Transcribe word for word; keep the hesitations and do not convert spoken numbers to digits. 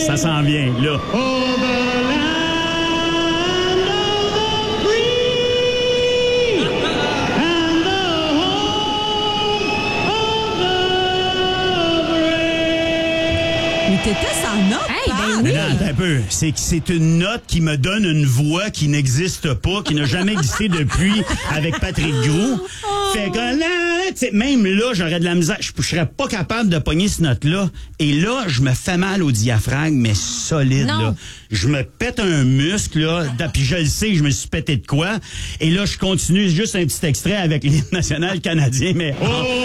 Ça s'en vient, là. Mais t'étais sans note, Hey, Pat. ben oui. Mais non, attends un peu. C'est que c'est une note qui me donne une voix qui n'existe pas, qui n'a jamais existé depuis avec Patrick Groux. Fait que là, tu sais, même là, j'aurais de la misère. Je, je serais pas capable de pogner cette note-là. Et là, je me fais mal au diaphragme, mais solide, Non. là. Je me pète un muscle, là. Puis je le sais, je me suis pété de quoi. Et là, je continue juste un petit extrait avec l'hymne national canadien, mais... Oh!